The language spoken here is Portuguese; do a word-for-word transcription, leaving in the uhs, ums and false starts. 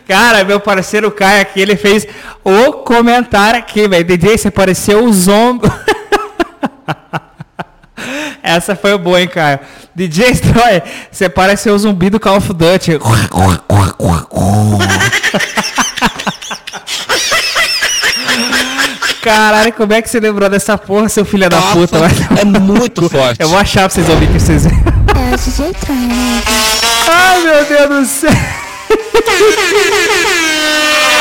Cara, meu parceiro Caio aqui, ele fez o comentário aqui, velho. D J, você pareceu o Zombo. Essa foi boa, hein, Caio? D J Stroy, você pareceu o zumbi do Call of Duty. Caralho, como é que você lembrou dessa porra, seu filho da Nossa, puta? é muito forte. Eu vou achar pra vocês ouvirem que vocês... É o D J Troy, né? Ai, meu Deus do céu.